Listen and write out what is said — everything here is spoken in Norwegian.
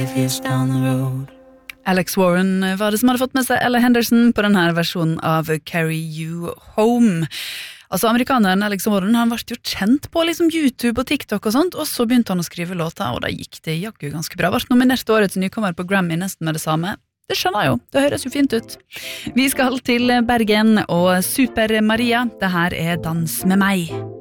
Alex Warren var det som hadde fått med seg Ella Henderson på denne versjonen av Carry You Home. Altså amerikaneren Alex Warren, han ble jo kjent på liksom YouTube og TikTok og sånt, og så begynte han å skrive låter, og da gikk det jakku ganske bra. Ble nominert til årets nykommer på Grammy nesten med det samme. Det skjønner jeg jo, det høres jo fint ut. Vi skal til Bergen og Super Maria. Det her er Dans med meg.